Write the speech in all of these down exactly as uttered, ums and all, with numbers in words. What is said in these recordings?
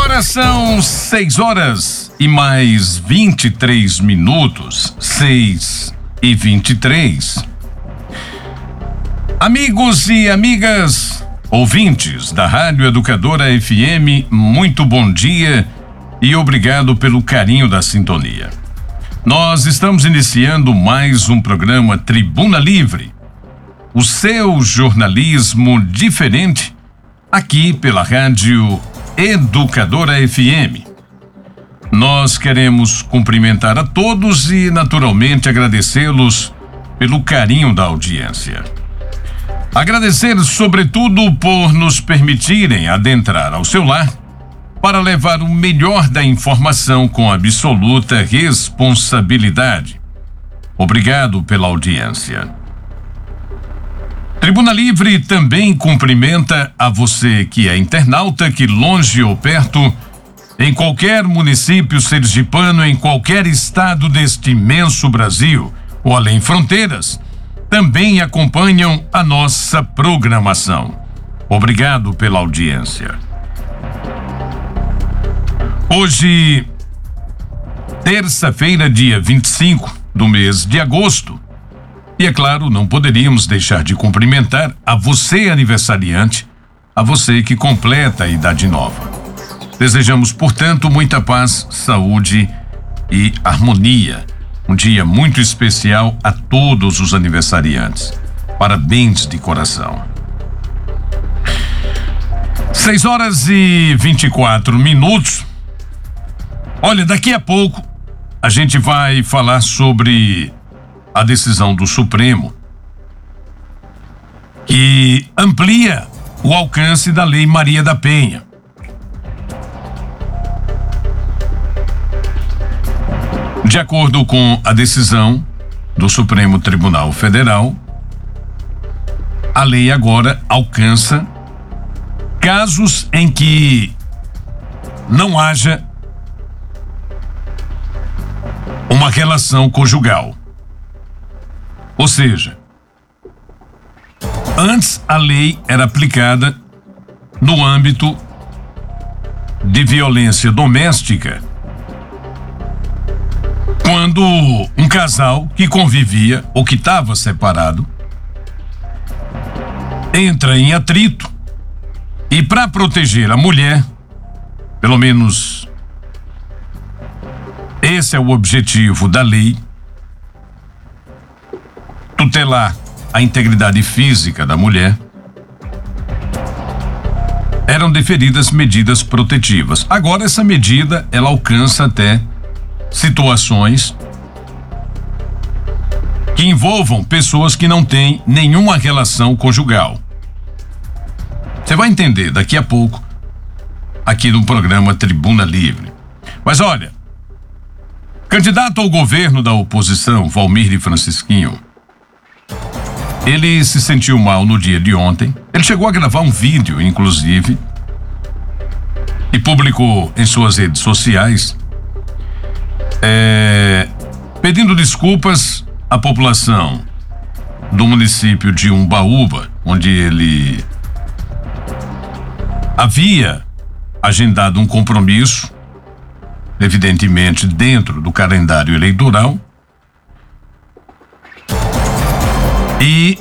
Agora são seis horas e mais vinte e três minutos. Seis e vinte e três. Amigos e amigas, ouvintes da Rádio Educadora F M, muito bom dia e obrigado pelo carinho da sintonia. Nós estamos iniciando mais um programa Tribuna Livre, o seu jornalismo diferente, aqui pela Rádio Educadora F M. Nós queremos cumprimentar a todos e, naturalmente, agradecê-los pelo carinho da audiência. Agradecer, sobretudo, por nos permitirem adentrar ao seu lar para levar o melhor da informação com absoluta responsabilidade. Obrigado pela audiência. Tribuna Livre também cumprimenta a você que é internauta, que longe ou perto, em qualquer município sergipano, em qualquer estado deste imenso Brasil ou além fronteiras, também acompanham a nossa programação. Obrigado pela audiência. Hoje, terça-feira, dia vinte e cinco do mês de agosto, e é claro, não poderíamos deixar de cumprimentar a você aniversariante, a você que completa a idade nova. Desejamos, portanto, muita paz, saúde e harmonia. Um dia muito especial a todos os aniversariantes. Parabéns de coração. seis horas e vinte e quatro minutos. Olha, daqui a pouco a gente vai falar sobre a decisão do Supremo que amplia o alcance da Lei Maria da Penha. De acordo com a decisão do Supremo Tribunal Federal, a lei agora alcança casos em que não haja uma relação conjugal. Ou seja, antes a lei era aplicada no âmbito de violência doméstica, quando um casal que convivia ou que estava separado entra em atrito e, para proteger a mulher, pelo menos esse é o objetivo da lei, tutelar a integridade física da mulher, eram deferidas medidas protetivas. Agora essa medida ela alcança até situações que envolvam pessoas que não têm nenhuma relação conjugal. Você vai entender daqui a pouco aqui no programa Tribuna Livre. Mas olha, candidato ao governo da oposição, Walmir de Francisquinho, ele se sentiu mal no dia de ontem. Ele chegou a gravar um vídeo, inclusive, e publicou em suas redes sociais, é, pedindo desculpas à população do município de Umbaúba, onde ele havia agendado um compromisso, evidentemente dentro do calendário eleitoral, e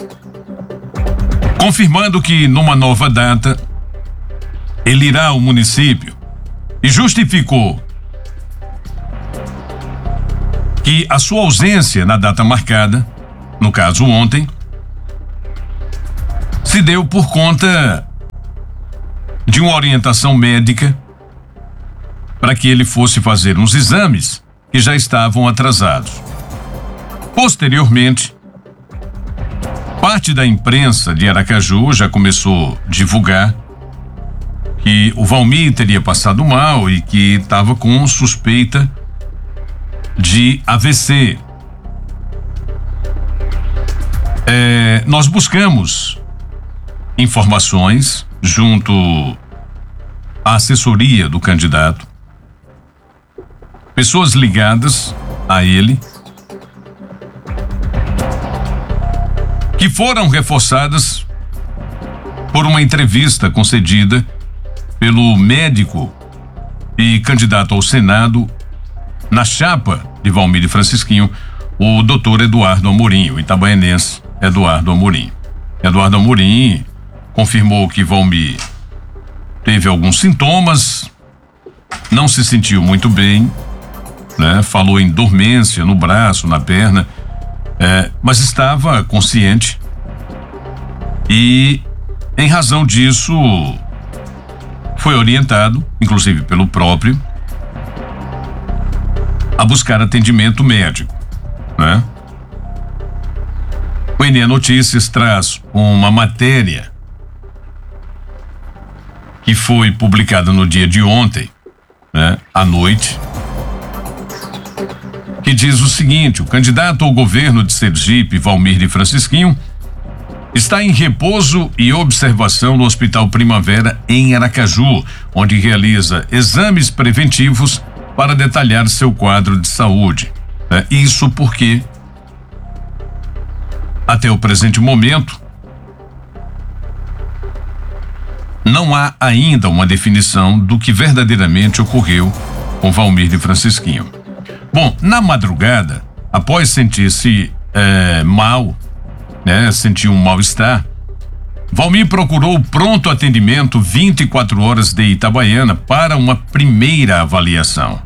confirmando que numa nova data ele irá ao município, e justificou que a sua ausência na data marcada, no caso ontem, se deu por conta de uma orientação médica para que ele fosse fazer uns exames que já estavam atrasados. Posteriormente, parte da imprensa de Aracaju já começou a divulgar que o Walmir teria passado mal e que estava com suspeita de A V C. É, nós buscamos informações junto à assessoria do candidato, pessoas ligadas a ele, que foram reforçadas por uma entrevista concedida pelo médico e candidato ao Senado na chapa de Valmir e Francisquinho, o doutor Eduardo Amorim, o itabaianense Eduardo Amorim. Eduardo Amorim confirmou que Valmir teve alguns sintomas, não se sentiu muito bem, né? Falou em dormência no braço, na perna, é, mas estava consciente e, em razão disso, foi orientado, inclusive pelo próprio, a buscar atendimento médico, né? O N E Notícias traz uma matéria que foi publicada no dia de ontem, né, à noite, que diz o seguinte: o candidato ao governo de Sergipe, Valmir de Francisquinho, está em repouso e observação no Hospital Primavera em Aracaju, onde realiza exames preventivos para detalhar seu quadro de saúde. É, isso porque, até o presente momento, não há ainda uma definição do que verdadeiramente ocorreu com Valmir de Francisquinho. Bom, na madrugada, após sentir-se é, mal, né, sentir um mal-estar, Valmir procurou pronto atendimento vinte e quatro horas de Itabaiana para uma primeira avaliação.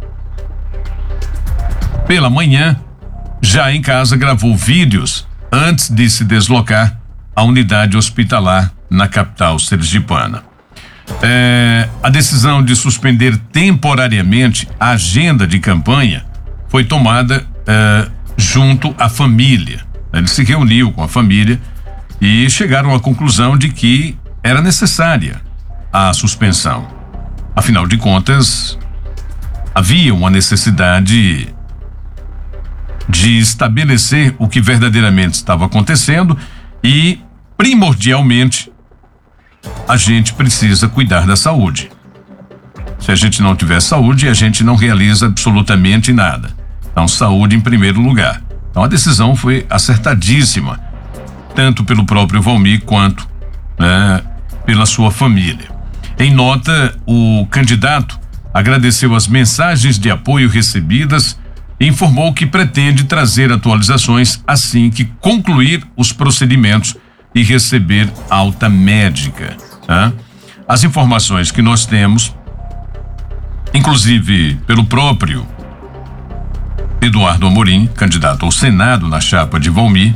Pela manhã, já em casa, gravou vídeos antes de se deslocar à unidade hospitalar na capital sergipana. É, a decisão de suspender temporariamente a agenda de campanha foi tomada é, junto à família. Ele se reuniu com a família e chegaram à conclusão de que era necessária a suspensão. Afinal de contas, havia uma necessidade de estabelecer o que verdadeiramente estava acontecendo e, primordialmente, a gente precisa cuidar da saúde. Se a gente não tiver saúde, a gente não realiza absolutamente nada. Então, saúde em primeiro lugar. Então, a decisão foi acertadíssima, tanto pelo próprio Valmir quanto, né, pela sua família. Em nota, o candidato agradeceu as mensagens de apoio recebidas e informou que pretende trazer atualizações assim que concluir os procedimentos e receber alta médica. Tá? As informações que nós temos, inclusive pelo próprio Eduardo Amorim, candidato ao Senado na chapa de Valmir,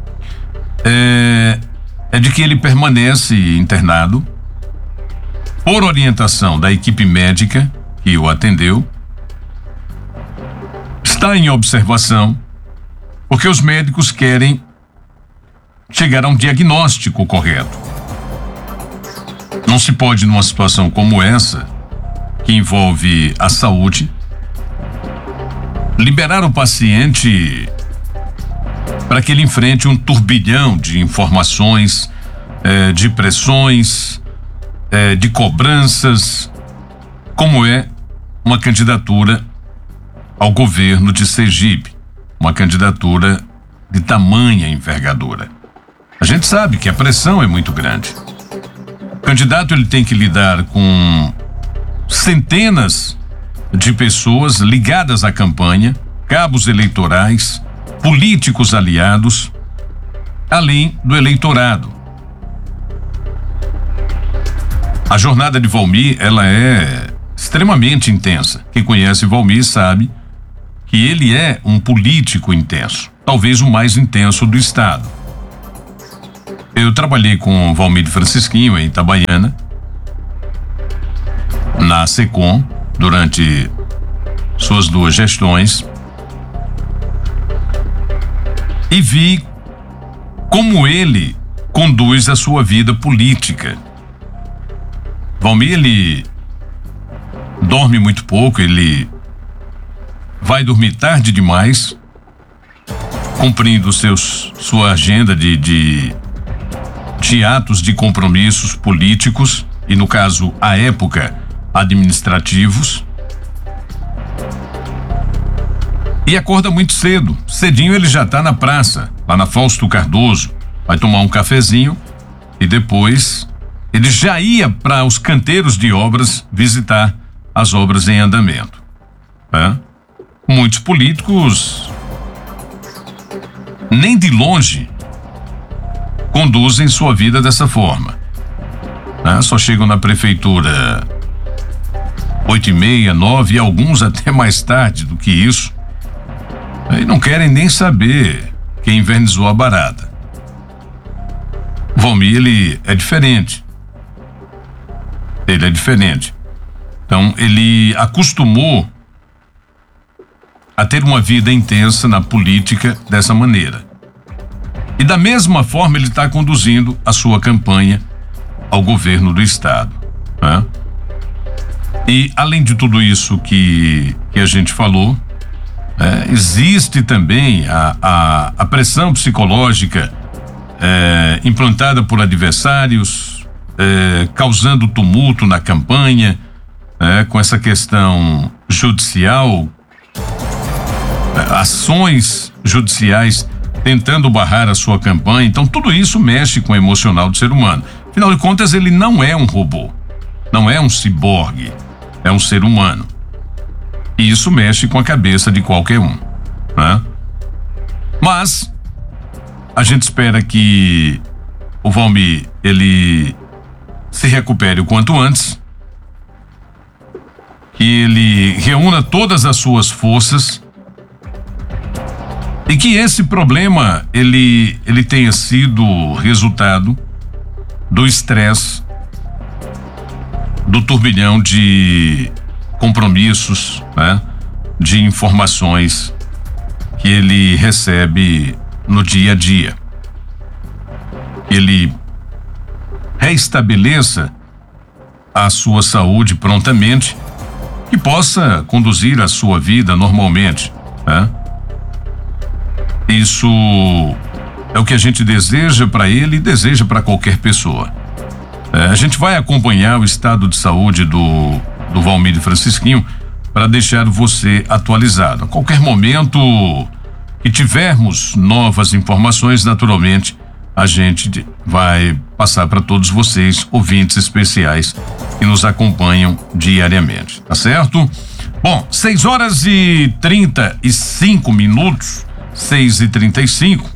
é, é de que ele permanece internado por orientação da equipe médica que o atendeu, está em observação porque os médicos querem chegar a um diagnóstico correto. Não se pode, numa situação como essa, que envolve a saúde, liberar o paciente para que ele enfrente um turbilhão de informações, eh, de pressões, eh, de cobranças, como é uma candidatura ao governo de Sergipe, uma candidatura de tamanha envergadura. A gente sabe que a pressão é muito grande. O candidato ele tem que lidar com centenas de pessoas ligadas à campanha, cabos eleitorais, políticos aliados, além do eleitorado. A jornada de Valmir, ela é extremamente intensa. Quem conhece Valmir sabe que ele é um político intenso, talvez o mais intenso do estado. Eu trabalhei com Valmir de Francisquinho em Itabaiana, na SECOM, durante suas duas gestões, e vi como ele conduz a sua vida política. Valmir, ele dorme muito pouco, ele vai dormir tarde demais, cumprindo seus, sua agenda de, de, de atos de compromissos políticos e, no caso, à época, administrativos. E acorda muito cedo. Cedinho ele já está na praça, lá na Fausto Cardoso. Vai tomar um cafezinho e depois ele já ia para os canteiros de obras visitar as obras em andamento. Né? Muitos políticos nem de longe conduzem sua vida dessa forma. Né? Só chegam na prefeitura oito e meia, nove e alguns até mais tarde do que isso. E não querem nem saber quem invernizou a barata. O Valmir, ele é diferente. Ele é diferente. Então, ele acostumou a ter uma vida intensa na política dessa maneira. E da mesma forma ele está conduzindo a sua campanha ao governo do estado. Né? E além de tudo isso que, que a gente falou, é, existe também a, a, a pressão psicológica é, implantada por adversários, é, causando tumulto na campanha, é, com essa questão judicial, é, ações judiciais tentando barrar a sua campanha. Então tudo isso mexe com o emocional do ser humano. Afinal de contas, ele não é um robô, não é um ciborgue, é um ser humano. E isso mexe com a cabeça de qualquer um, né? Mas a gente espera que o Valmir, ele se recupere o quanto antes, que ele reúna todas as suas forças e que esse problema ele, ele tenha sido resultado do estresse, do turbilhão de compromissos, né? De informações que ele recebe no dia a dia. Ele reestabeleça a sua saúde prontamente e possa conduzir a sua vida normalmente, né? Isso é o que a gente deseja para ele e deseja para qualquer pessoa. É, a gente vai acompanhar o estado de saúde do, do Valmir de Francisquinho para deixar você atualizado. A qualquer momento que tivermos novas informações, naturalmente, a gente vai passar para todos vocês, ouvintes especiais que nos acompanham diariamente, tá certo? Bom, seis horas e trinta e cinco minutos, seis e trinta e cinco.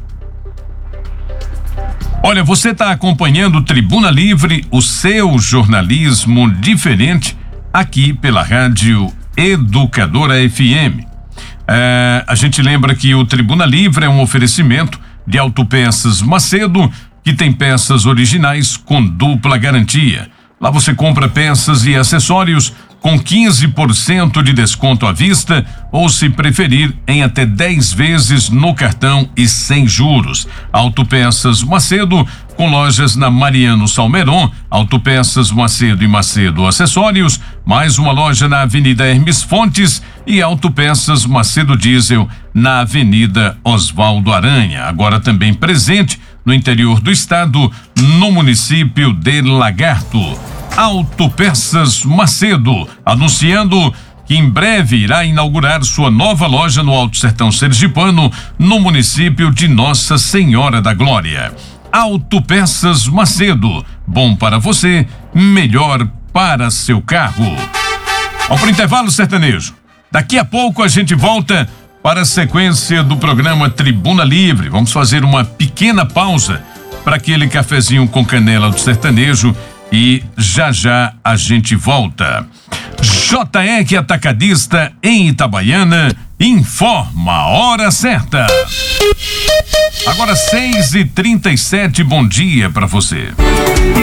Olha, você está acompanhando Tribuna Livre, o seu jornalismo diferente, aqui pela Rádio Educadora F M. É, a gente lembra que o Tribuna Livre é um oferecimento de Autopeças Macedo, que tem peças originais com dupla garantia. Lá você compra peças e acessórios com quinze por cento de desconto à vista ou, se preferir, em até dez vezes no cartão e sem juros. Autopeças Macedo, com lojas na Mariano Salmeron, Autopeças Macedo e Macedo Acessórios, mais uma loja na Avenida Hermes Fontes e Autopeças Macedo Diesel na Avenida Oswaldo Aranha. Agora também presente no interior do estado, no município de Lagarto. Autopeças Macedo, anunciando que em breve irá inaugurar sua nova loja no Alto Sertão Sergipano, no município de Nossa Senhora da Glória. Autopeças Macedo, bom para você, melhor para seu carro. Vamos para o intervalo sertanejo. Daqui a pouco a gente volta para a sequência do programa Tribuna Livre. Vamos fazer uma pequena pausa para aquele cafezinho com canela do sertanejo e já já a gente volta. J E C Atacadista em Itabaiana informa a hora certa. Agora seis e trinta e sete, bom dia para você.